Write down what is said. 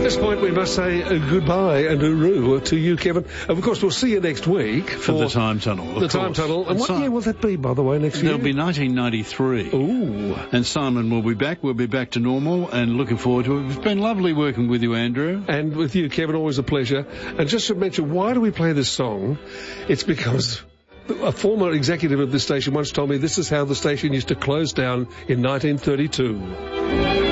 At this point, we must say goodbye and hooroo to you, Kevin. Of course, we'll see you next week for the Time Tunnel. The Time Tunnel. And what year will that be, by the way, next year? It'll be 1993. Ooh. And Simon will be back. We'll be back to normal and looking forward to it. It's been lovely working with you, Andrew. And with you, Kevin, always a pleasure. And just to mention, why do we play this song? It's because a former executive of this station once told me this is how the station used to close down in 1932.